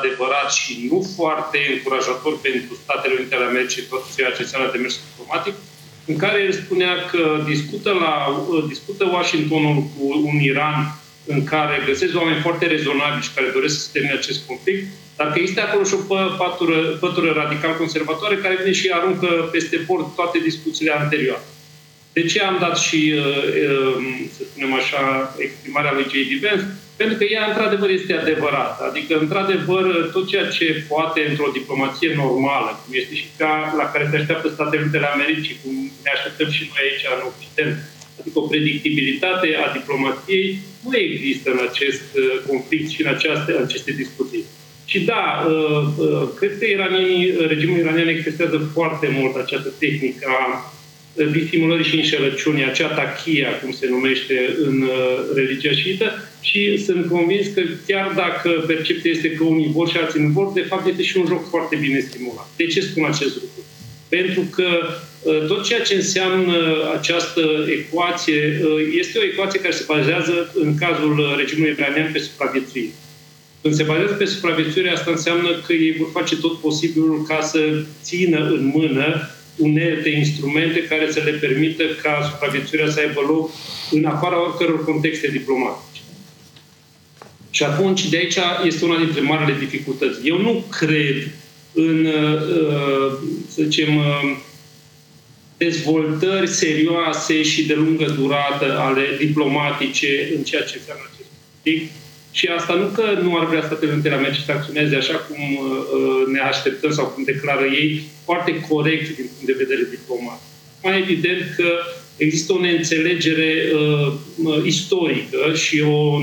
adevărat și nu foarte încurajator pentru Statele Unite ale Americii, tot ceea ce înseamnă demersul diplomatic, în care el spunea că discută Washingtonul cu un Iran în care găsesc oameni foarte rezonabili și care doresc să termine acest conflict, dar că există acolo și o pătură radical conservatoare care vine și aruncă peste bord toate discuțiile anterioare. De ce am dat și, să spunem așa, exprimarea lui J.D. Vance? Pentru că ea, într-adevăr, este adevărată. Adică, într-adevăr, tot ceea ce poate într-o diplomație normală, cum este și la care se așteaptă Statele Unite ale Americii, cum ne așteptăm și noi aici în Occident, adică o predictibilitate a diplomației, nu există în acest conflict și în aceste discuții. Și da, cred că regimul iranian exersează foarte mult această tehnică a disimulării și înșelăciunii, acea tachia, cum se numește în religia șiită, și sunt convins că chiar dacă percepția este că unii vor și alții nu vor, de fapt este și un joc foarte bine stimulat. De ce spun acest lucru? Pentru că tot ceea ce înseamnă această ecuație este o ecuație care se bazează, în cazul regimului iranian, pe supraviețuire. Când se bazează pe supraviețuire, asta înseamnă că ei vor face tot posibilul ca să țină în mână unelte, instrumente care să le permită ca supraviețuirea să aibă loc în afara oricăror contexte diplomatice. Și atunci, de aici este una dintre marile dificultăți. Eu nu cred în, să zicem, dezvoltări serioase și de lungă durată ale diplomatice în ceea ce înseamnă acest conflict. Și asta nu că nu ar vrea Statele Unite ale Americii să acționeze așa cum ne așteptăm sau cum declară ei, foarte corect din punct de vedere diplomatic. Mai evident că există o neînțelegere istorică și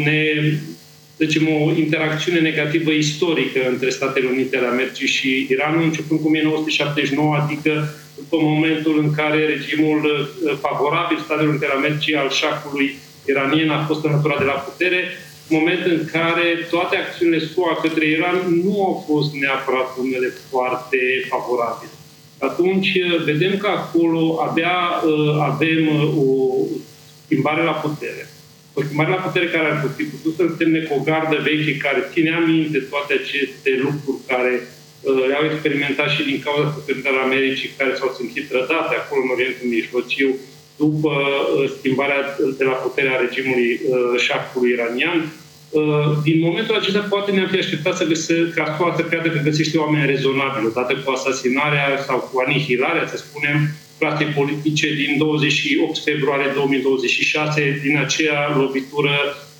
o interacțiune negativă istorică între Statele Unite ale Americii și Iranul, începând cu 1979, adică după momentul în care regimul favorabil Statelor Unite ale Americii al șahului iranien a fost înlăturat de la putere, moment în care toate acțiunile SUA către Iran nu au fost neapărat unele foarte favorabile. Atunci vedem că acolo abia avem o schimbare la putere. O schimbare la putere care ar fi putut să însemne cu o gardă veche care ținea minte toate aceste lucruri care le-au experimentat și din cauza Statelor Unite ale Americii, care s-au simțit trădate acolo în Orientul Mijlociu după schimbarea de la puterea regimului șahului iranian. Din momentul acesta poate ne-am fi așteptat ca SUA să creadă că găsește oameni rezonabili, odată cu asasinarea sau cu anihilarea, să spunem, clasei politice din 28 februarie 2026, din acea lovitură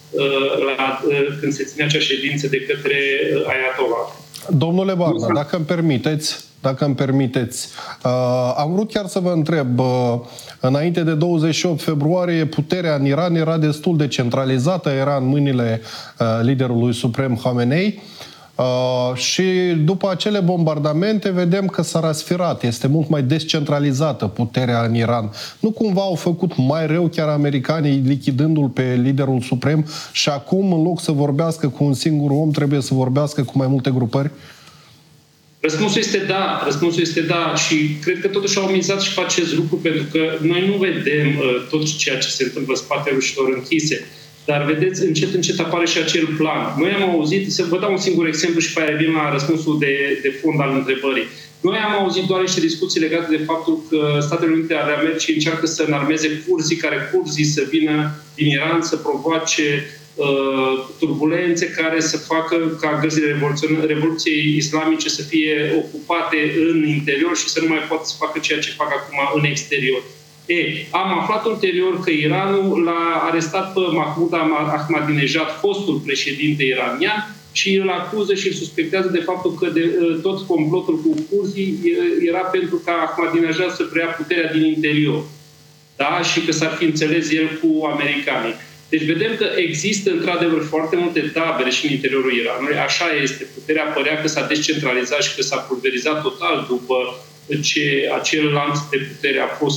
când se ținea acea ședință de către Ayatollah. Domnule Barna, dacă îmi permiteți, am vrut chiar să vă întreb, înainte de 28 februarie, puterea în Iran era destul de centralizată, era în mâinile liderului suprem Khamenei și după acele bombardamente vedem că s-a răsfirat, este mult mai descentralizată puterea în Iran. Nu cumva au făcut mai rău chiar americanii lichidându-l pe liderul suprem și acum, în loc să vorbească cu un singur om, trebuie să vorbească cu mai multe grupări? Răspunsul este da și cred că totuși au mizat și pe acest lucru, pentru că noi nu vedem tot ceea ce se întâmplă în spatele ușilor închise. Dar vedeți, încet apare și acel plan. Noi am auzit, să vă dau un singur exemplu și pe aia revin la răspunsul de fond al întrebării. Noi am auzit doar niște discuții legate de faptul că Statele Unite ale Americii încearcă să înarmeze curzii să vină din Iran să provoace turbulențe care să facă ca gărzile Revoluției Islamice să fie ocupate în interior și să nu mai poată să facă ceea ce fac acum în exterior. Am aflat ulterior că Iranul l-a arestat pe Mahmoud Ahmadinejad, fostul președinte iranian, și îl acuză și îl suspectează de faptul că tot complotul cu curzii era pentru ca Ahmadinejad să preia puterea din interior. Da? Și că s-ar fi înțeles el cu americanii. Deci vedem că există într-adevăr foarte multe tabere și în interiorul Iranului. Așa este. Puterea părea că s-a descentralizat și că s-a pulverizat total după ce acel lanț de putere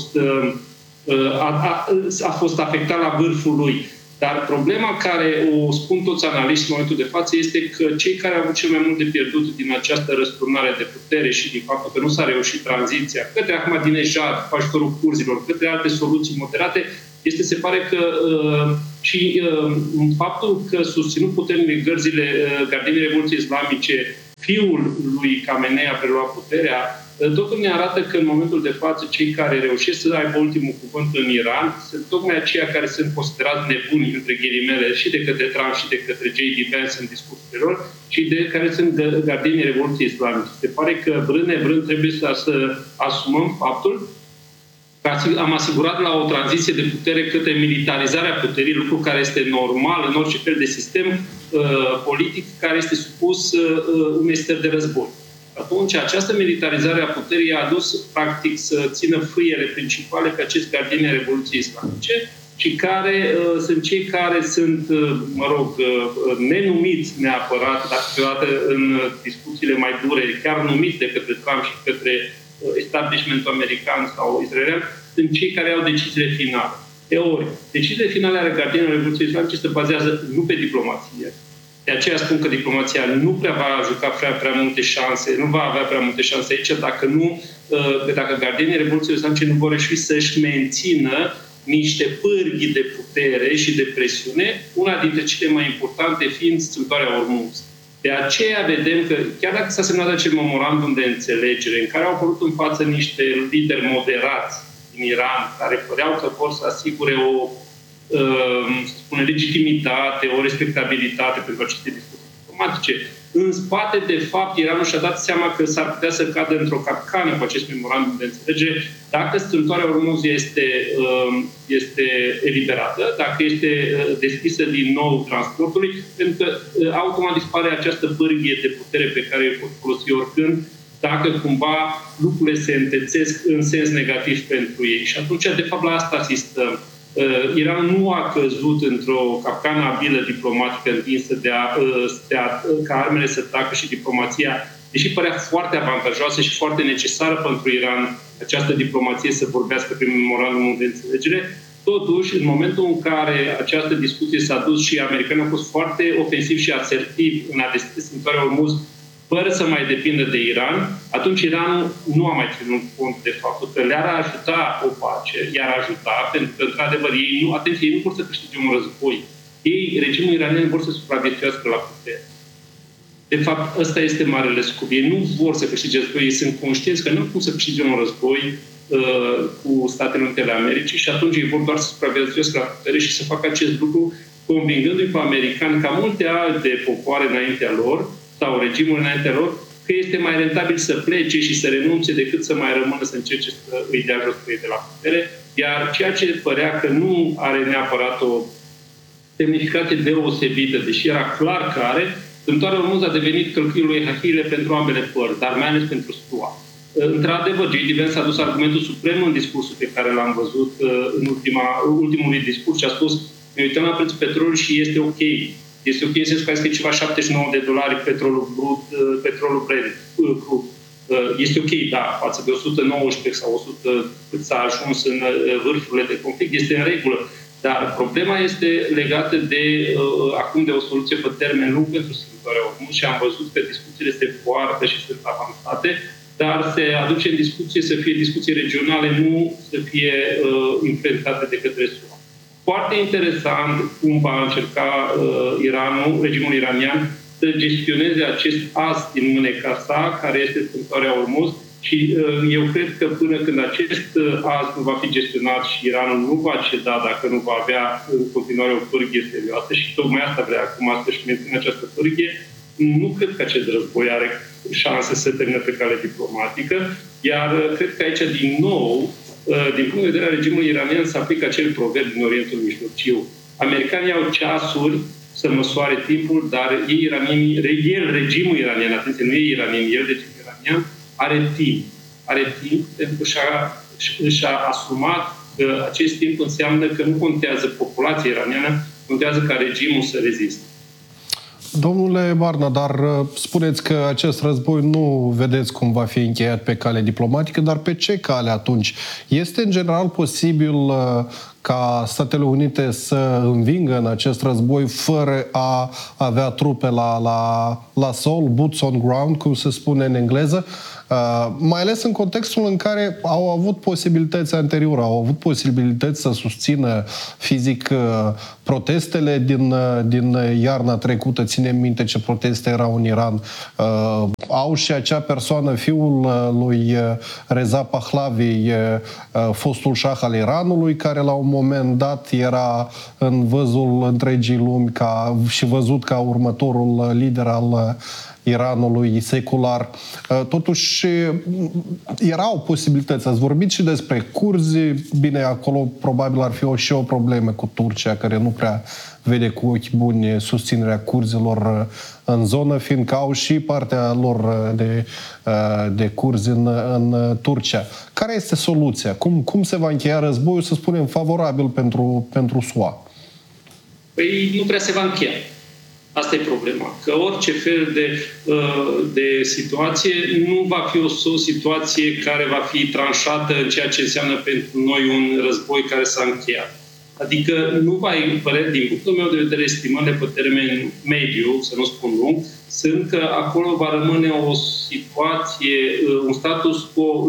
a fost afectat la vârful lui. Dar problema care o spun toți analiștii în momentul de față este că cei care au avut cel mai mult de pierdut din această răsturnare de putere și din faptul că nu s-a reușit tranziția către Ahmadinejad, cu ajutorul curzilor, către alte soluții moderate, se pare că faptul că susținut puternic gardinii Revoluției Islamice fiul lui Khamenei a preluat puterea, totul ne arată că în momentul de față cei care reușesc să aibă ultimul cuvânt în Iran sunt tocmai aceia care sunt considerați nebuni, între ghilimele, și de către Trump și de către J.D. Vance în discursurile lor, și de care sunt gardienii Revoluției Islamice. Se pare că vrând nevrând trebuie să asumăm faptul că am asigurat la o tranziție de putere către militarizarea puterii, lucru care este normal în orice fel de sistem politic care este supus unei stări de război. Atunci, această militarizare a puterii a adus, practic, să țină frâiele principale pe acești gardieni ai Revoluției Islamice și care sunt cei care sunt, nenumiți neapărat, dar câteodată în discuțiile mai dure, chiar numiți de către Trump și către establishmentul american sau israelian, sunt cei care au deciziile finale. Ori, deciziile finale ale gardienilor Revoluției Islamice se bazează nu pe diplomație. De aceea spun că diplomația nu prea va juca prea multe șanse, nu va avea prea multe șanse aici dacă gardienii Revoluției Islamice nu vor reuși să-și mențină niște pârghii de putere și de presiune, una dintre cele mai importante fiind strâmtoarea Ormuz. De aceea vedem că, chiar dacă s-a semnat acel memorandum de înțelegere, în care au apărut în față niște lideri moderați din Iran, care păreau că vor să asigure o legitimitate, o respectabilitate pentru aceste discuții diplomatice. În spate, de fapt, Iranul și-a dat seama că s-ar putea să cadă într-o capcană cu acest memorandum de înțelegere dacă strâmtoarea Ormuz este eliberată, dacă este deschisă din nou transportului, pentru că automat dispare această pârghie de putere pe care o pot folosi oricând, dacă cumva lucrurile se întețesc în sens negativ pentru ei. Și atunci, de fapt, la asta asistăm. Iran nu a căzut într-o capcană abilă diplomatică întinsă ca armele să tacă și diplomația, deși părea foarte avantajoasă și foarte necesară pentru Iran această diplomație să vorbească prin memorandumul de înțelegere. Totuși, în momentul în care această discuție s-a dus și americanii au fost foarte ofensivi și asertivi în a deschide strâmtoarea Ormuz, fără să mai depindă de Iran, atunci Iranul nu a mai ținut cont de faptul că le-ar ajuta o pace, i-ar ajuta, pentru că, într-adevăr, ei nu vor să câștige un război. Regimul iranian vor să supraviețuiască la putere. De fapt, ăsta este marele scop. Ei nu vor să câștige război, ei sunt conștienți că nu au cum să câștige un război cu Statele Unite ale Americii și atunci ei vor doar să supraviețuiască la putere și să facă acest lucru convingându-i pe americani, ca multe alte popoare înaintea lor, sau regimul înaintea lor, că este mai rentabil să plece și să renunțe decât să mai rămână să încerce să îi dea jos pe ei de la putere. Iar ceea ce părea că nu are neapărat o semnificație deosebită, deși era clar că are, strâmtoarea Ormuz a devenit călcâiul lui Hahile pentru ambele părți, dar mai ales pentru SUA. Într-adevăr, J.D. Vance a adus argumentul suprem în discursul pe care l-am văzut în ultimul discurs și a spus: ne uităm la prețul petrolului și este ok. Este ok în sensul că este ceva $79 petrolul brut, petrolul Brent crud. Este ok, da, față de 119 sau 100 cât s-a ajuns în vârfurile de conflict, este în regulă. Dar problema este legată acum de o soluție pe termen lung pentru strâmtoarea Ormuz și am văzut că discuțiile se poartă și sunt avansate, dar se aduce în discuție să fie discuții regionale, nu să fie influențate de către SUA. Foarte interesant cum va încerca regimul iranian să gestioneze acest as din mâneca sa, care este strâmtoarea Ormuz, și eu cred că până când acest as nu va fi gestionat și Iranul nu va ceda dacă nu va avea în continuare o pârghie serioasă, și tocmai asta vrea acum să-și menține această pârghie, nu cred că acest război are șanse să termine pe cale diplomatică, iar cred că aici, din nou, din punct de vedere al regimului iranian, se aplică acel proverb din Orientul Mijlociu. Americanii au ceasuri să măsoare timpul, dar regimul iranian, atenție, nu e iranian, regimul iranian, are timp. Are timp pentru că și-a asumat că acest timp înseamnă că nu contează populația iraniană, contează ca regimul să reziste. Domnule Barna, dar spuneți că acest război nu vedeți cum va fi încheiat pe cale diplomatică, dar pe ce cale atunci? Este în general posibil ca Statele Unite să învingă în acest război fără a avea trupe la sol, boots on ground, cum se spune în engleză, mai ales în contextul în care au avut posibilități anterioare, au avut posibilități să susțină fizic protestele din iarna trecută. Ținem minte ce proteste erau în Iran. Au și acea persoană, fiul lui Reza Pahlavi, fostul șah al Iranului, care la un moment dat era în văzul întregii lumi și văzut ca următorul lider al Iranului secular. Totuși, erau posibilități. Ați vorbit și despre curzi. Bine, acolo probabil ar fi și o problemă cu Turcia, care nu prea vede cu ochi buni susținerea curzilor în zonă, fiindcă au și partea lor de curzi în Turcia. Care este soluția? Cum se va încheia războiul, să spunem, favorabil pentru SUA? Păi nu prea se va încheia. Asta e problema. Că orice fel de situație nu va fi o situație care va fi tranșată în ceea ce înseamnă pentru noi un război care s-a încheiat. Adică nu va părea, din punctul meu de vedere, estimările pe termen mediu, să nu spun lung, sunt că acolo va rămâne o situație, un status quo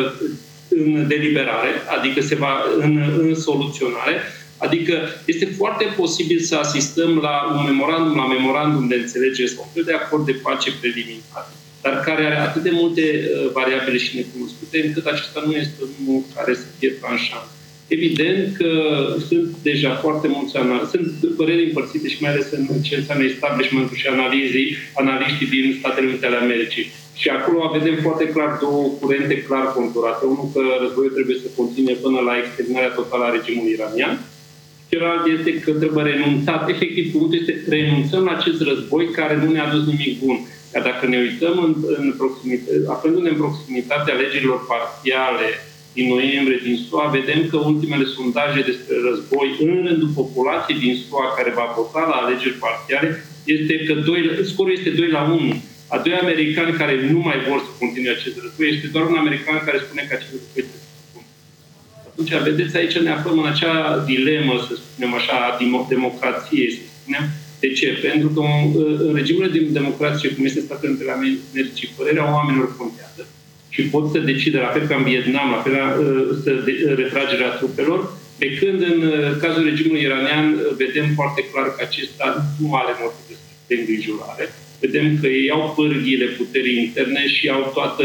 în deliberare, adică în soluționare. Adică este foarte posibil să asistăm la un memorandum de înțelegere sau un fel de acord de pace preliminar, dar care are atât de multe variabile și necunoscute, încât acesta nu este unul care să fie tranșant. Evident că sunt deja foarte mulți sunt păreri împărțite și mai ales în ce înseamnă establishment-ul și analiștii din Statele Unite ale Americii. Și acolo vedem foarte clar două curente clar conturate. Unul că războiul trebuie să continue până la exterminarea totală a regimului iranian. Celălalt este că trebuie renunțat. Efectiv, cuvântul este renunțăm la acest război care nu ne-a adus nimic bun. Iar dacă ne uităm aflându-ne în proximitatea alegerilor parțiale din noiembrie din SUA, vedem că ultimele sondaje despre război în rândul populației din SUA care va vota la alegeri parțiale este că scorul este 2-1. A doi americani care nu mai vor să continue acest război, este doar un american care spune că acest război trebuie să continue. Atunci, vedeți, aici ne aflăm în acea dilemă, să spunem așa, a democrației, să spunem. De ce? Pentru că în regimurile de democrație, cum este Statele Unite ale Americii, părerea oamenilor contează și pot să decide, la fel ca în Vietnam, la fel retragerea trupelor, pe când în cazul regimului iranian vedem foarte clar că acesta nu are motive de îngrijorare. Vedem că ei au pârghiile puterii interne și au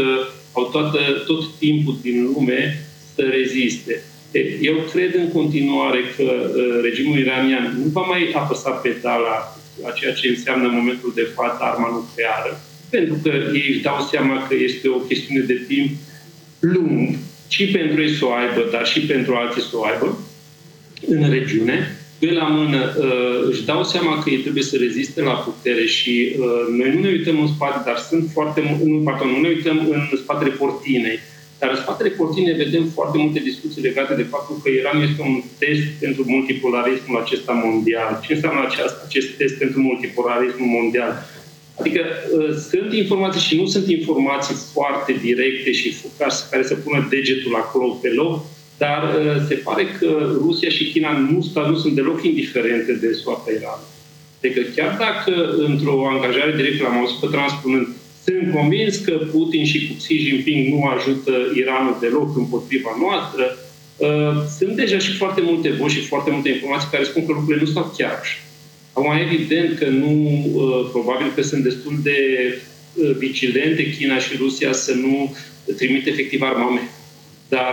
tot timpul din lume să reziste. Eu cred în continuare că regimul iranian nu va mai apăsa pedala a ceea ce înseamnă în momentul de față arma nucleară, pentru că ei își dau seama că este o chestiune de timp lung, și pentru ei să o aibă, dar și pentru alții să o aibă în regiune. Pe la mână își dau seama că ei trebuie să reziste la putere și noi nu ne uităm în spate, dar nu ne uităm în spatele cortinei. Dar în spatele cortinei vedem foarte multe discuții legate de faptul că Iran este un test pentru multipolarismul acesta mondial. Ce înseamnă acest test pentru multipolarismul mondial? Adică sunt informații și nu sunt informații foarte directe și care să pună degetul acolo pe loc, dar se pare că Rusia și China nu sunt deloc indiferente de soarta Iran. Adică chiar dacă într-o angajare directă l-am auzit pe Trump spunând sunt convins că Putin și Xi Jinping nu ajută Iranul deloc împotriva noastră, sunt deja și foarte multe voci și foarte multe informații care spun că lucrurile nu stau chiar așa. Acum, evident că probabil că sunt destul de vigilente China și Rusia să nu trimite efectiv armament. Dar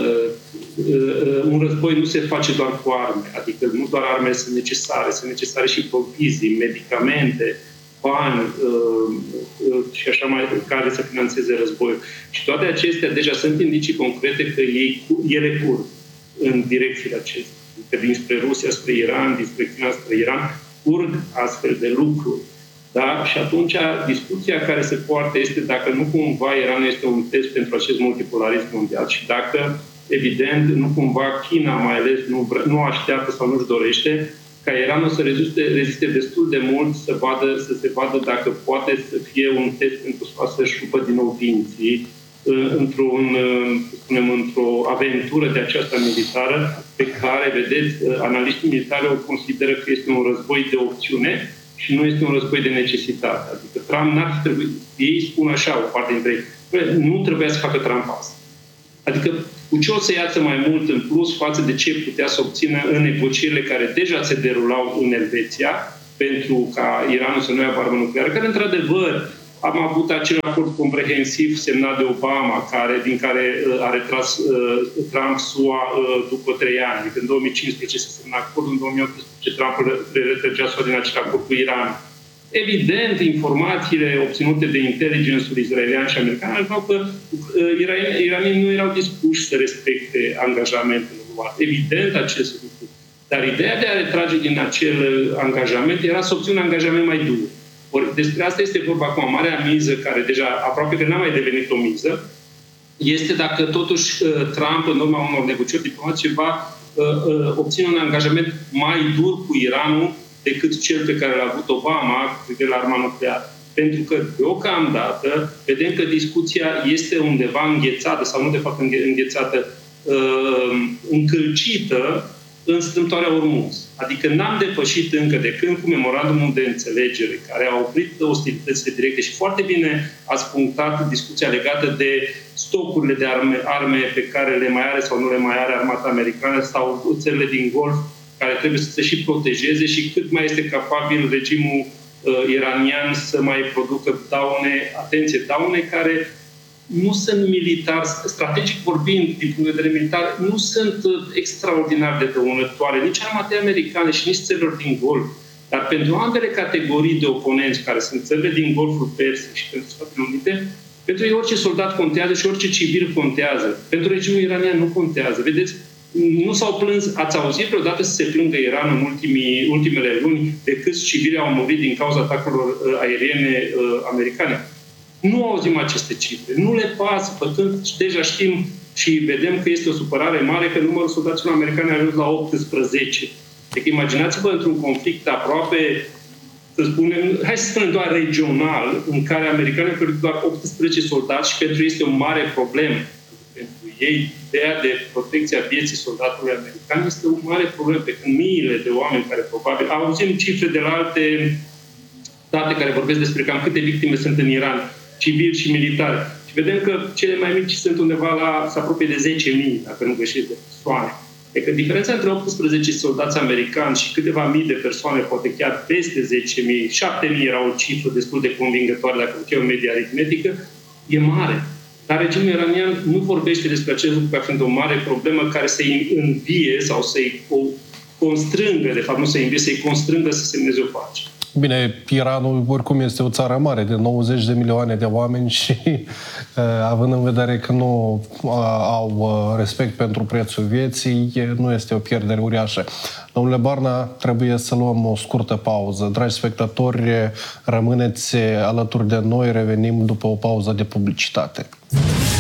un război nu se face doar cu arme. Adică nu doar armele sunt necesare și provizii, medicamente, bani și așa mai care să financeze războiul. Și toate acestea deja sunt indicii concrete că ele curg în direcțiile acestea. Adică dinspre Rusia spre Iran, dinspre China spre Iran, curg astfel de lucruri. Da? Și atunci discuția care se poartă este dacă nu cumva Iranul este un test pentru acest multipolarism mondial și dacă, evident, nu cumva China mai ales nu așteaptă sau nu-și dorește ca Iranul să reziste destul de mult să se vadă dacă poate să fie un test pentru să-și rupă din nou dinții într-o aventură de aceasta militară pe care, vedeți, analiștii militari o consideră că este un război de opțiune și nu este un război de necesitate. Adică Trump n-ar trebui, ei spun așa, o parte dintre ei, nu trebuia să facă Trump asta. Adică cu ce o să iasă mai mult în plus față de ce putea să obțină în negocierile care deja se derulau în Elveția pentru ca Iranul să nu ia armă nucleară, care într-adevăr am avut acel acord comprehensiv semnat de Obama, din care a retras Trump SUA după 3 ani. Adică în 2015 se semna acordul, în 2018 Trump retrăgea SUA din acel acord cu Iran. Evident, informațiile obținute de inteligențul israelian și american arătau că iranienii nu erau dispuși să respecte angajamentele luate. Evident acest lucru. Dar ideea de a retrage din acel angajament era să obțină un angajament mai dur. Ori despre asta este vorba acum. Marea miză, care deja aproape că n-a mai devenit o miză, este dacă totuși Trump, în urma unor negocieri diplomatice, va obține un angajament mai dur cu Iranul decât cel pe care l-a avut Obama cu privire la arma nucleară. Pentru că, deocamdată, vedem că discuția este undeva înghețată, sau nu de fapt înghețată, încălcită în strâmtoarea Ormuz. Adică n-am depășit încă, de când cu memorandumul de înțelegere, care a oprit ostilitățile directe și foarte bine ați punctat discuția legată de stocurile de arme pe care le mai are sau nu le mai are armata americană sau țările din Golf, care trebuie să se și protejeze și cât mai este capabil regimul iranian să mai producă daune, atenție, daune care nu sunt militari, strategic vorbind, din punct de vedere militar, nu sunt extraordinar de dăunătoare, nici armatei americane și nici țărilor din Golf. Dar pentru ambele categorii de oponenți, care sunt țările din Golful Persic și pentru Statele Unite, pentru ei orice soldat contează și orice civil contează. Pentru regimul iranian nu contează. Vedeți, nu s-au plâns, ați auzit vreodată să se plângă Iran în ultimele luni de câți civili au murit din cauza atacurilor aeriene americane? Nu auzim aceste cifre, nu le pasă, păcând deja știm și vedem că este o supărare mare că numărul soldaților americani a ajuns la 18. Deci imaginați-vă într-un conflict aproape, să spunem, hai să spunem doar regional, în care americanii au pierdut doar 18 soldați și pentru ei este o mare problemă. Pentru ei, ideea de protecție a vieții soldatului american este o mare problemă, pe când miile de oameni care probabil auzim cifre de la alte date care vorbesc despre cam câte victime sunt în Iran, civili și militari. Și vedem că cele mai mici sunt undeva se apropie de 10.000, dacă nu greșesc, de persoane. Adică diferența între 18 soldați americani și câteva mii de persoane, poate chiar peste 10.000, 7.000 era o cifră destul de convingătoare, dacă nu chiar o medie aritmetică, e mare. Dar regimul iranian nu vorbește despre acest lucru ca fiind o mare problemă care să-i învie sau să-i constrângă, de fapt nu să-i învie, să-i constrângă să semneze o pace. Bine, Iranul oricum este o țară mare, de 90 de milioane de oameni și având în vedere că nu au respect pentru prețul vieții, nu este o pierdere uriașă. Domnule Barna, trebuie să luăm o scurtă pauză. Dragi spectatori, rămâneți alături de noi, revenim după o pauză de publicitate.